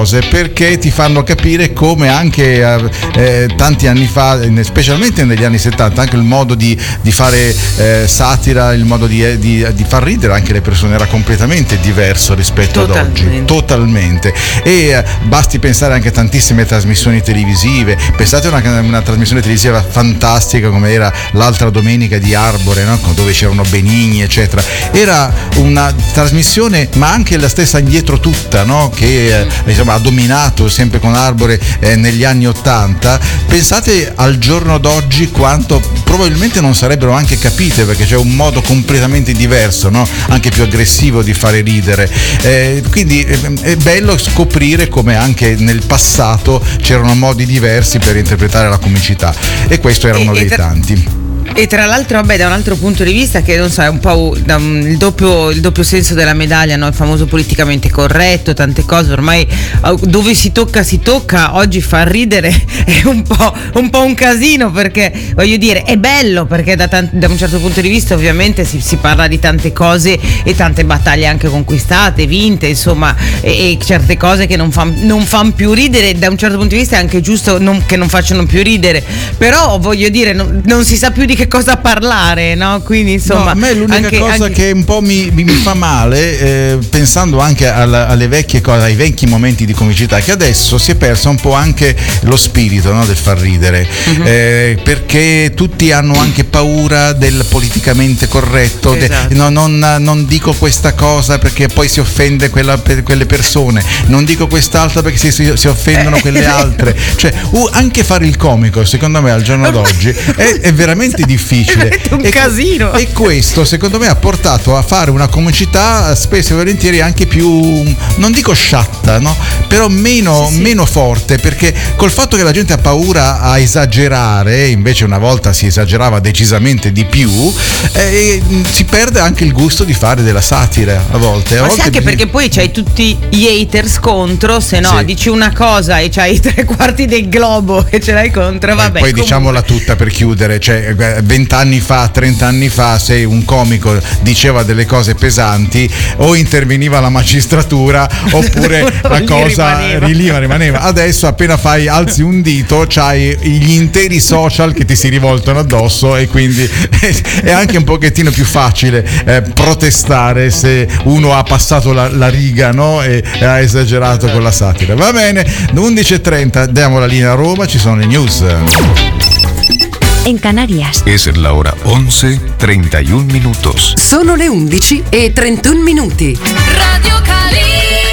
cose, perché ti fanno capire come anche tanti anni fa, specialmente negli anni 70, anche il modo di fare satira, il modo di far ridere anche le persone era completamente diverso rispetto ad oggi, totalmente. E basti pensare anche a tantissime trasmissioni televisive. Pensate a una trasmissione televisiva fantastica come era l'altra domenica di Arbore, no? Dove c'erano Benigni eccetera. Era una trasmissione, ma anche la stessa Indietro Tutta, no? Che insomma ha dominato sempre con Arbore negli anni 80. Pensate al giorno d'oggi quanto probabilmente non sarebbero anche capite, perché c'è un modo completamente diverso, no? Anche più aggressivo di fare ridere, quindi è bello scoprire come anche nel passato c'erano modi diversi per interpretare la comicità, e questo era uno dei tanti. E tra l'altro, vabbè, da un altro punto di vista, che non so, è un po' il doppio senso della medaglia, no? Il famoso politicamente corretto, tante cose ormai dove si tocca. Oggi far ridere è un po' un casino, perché voglio dire è bello, perché da un certo punto di vista ovviamente si parla di tante cose e tante battaglie anche conquistate, vinte, insomma, e certe cose che non fan più ridere. Da un certo punto di vista è anche giusto che non facciano più ridere, però voglio dire non si sa più di che cosa parlare, no? Quindi insomma, no, a me l'unica cosa che un po' mi fa male, pensando anche alle vecchie cose, ai vecchi momenti di comicità, che adesso si è perso un po' anche lo spirito, no? Del far ridere, perché tutti hanno anche paura del politicamente corretto, esatto. Non dico questa cosa perché poi si offende quelle persone, non dico quest'altra perché si offendono quelle altre, cioè anche fare il comico secondo me al giorno d'oggi è veramente difficile, è un casino, e questo secondo me ha portato a fare una comicità spesso e volentieri anche più, non dico sciatta, no? Però meno forte, perché col fatto che la gente ha paura a esagerare, invece una volta si esagerava decisamente di più, si perde anche il gusto di fare della satira a volte. Anche perché poi c'hai tutti gli haters contro, se no dici una cosa e c'hai 3/4 del globo che ce l'hai contro, vabbè. Poi diciamola tutta per chiudere, cioè 20 anni fa, 30 anni fa, se un comico diceva delle cose pesanti o interveniva la magistratura oppure la cosa rimaneva. Adesso appena alzi un dito c'hai gli interi social che ti si rivoltano addosso, e quindi è anche un pochettino più facile protestare se uno ha passato la riga, no? E ha esagerato con la satira. Va bene, 11:30 diamo la linea a Roma, ci sono le news. En Canarias es la hora 11:31 minutos. Sono le 11:31. Radio Calima.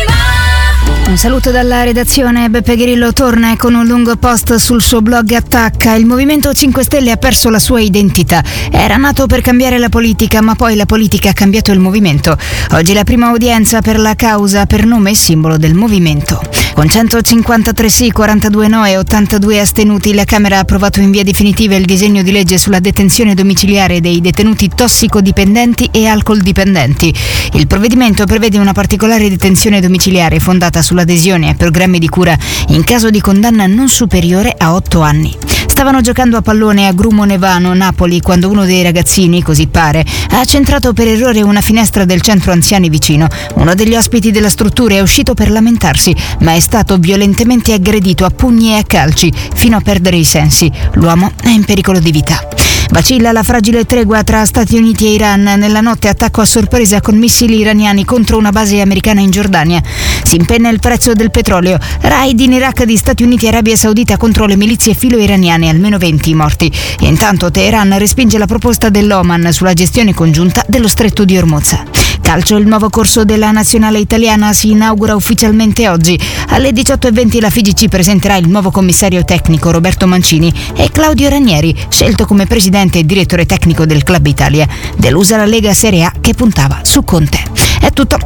Un saluto dalla redazione. Beppe Grillo torna con un lungo post sul suo blog Attacca. Il Movimento 5 Stelle ha perso la sua identità. Era nato per cambiare la politica, ma poi la politica ha cambiato il movimento. Oggi la prima udienza per la causa per nome e simbolo del movimento. Con 153 sì, 42 no e 82 astenuti, la Camera ha approvato in via definitiva il disegno di legge sulla detenzione domiciliare dei detenuti tossicodipendenti e alcoldipendenti. Il provvedimento prevede una particolare detenzione domiciliare fondata sull'adesione a programmi di cura in caso di condanna non superiore a 8 anni. Stavano giocando a pallone a Grumo Nevano, Napoli, quando uno dei ragazzini, così pare, ha centrato per errore una finestra del centro anziani vicino. Uno degli ospiti della struttura è uscito per lamentarsi, ma è stato violentemente aggredito a pugni e a calci fino a perdere i sensi. L'uomo è in pericolo di vita. Vacilla la fragile tregua tra Stati Uniti e Iran. Nella notte attacco a sorpresa con missili iraniani contro una base americana in Giordania. Si impenna il prezzo del petrolio. Raid in Iraq di Stati Uniti e Arabia Saudita contro le milizie filo-iraniane, almeno 20 morti. Intanto Teheran respinge la proposta dell'Oman sulla gestione congiunta dello stretto di Ormuz. Calcio, il nuovo corso della nazionale italiana si inaugura ufficialmente oggi. Alle 18:20 la FIGC presenterà il nuovo commissario tecnico Roberto Mancini e Claudio Ranieri, scelto come presidente e direttore tecnico del Club Italia. Delusa la Lega Serie A che puntava su Conte. È tutto,